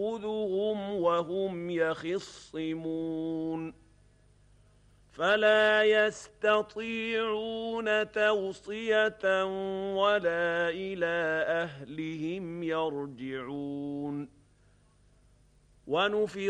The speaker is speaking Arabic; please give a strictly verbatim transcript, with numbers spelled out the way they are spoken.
خذهم وهم يخصمون فلا يستطيعون توصية ولا إلى أهلهم يرجعون ونفخ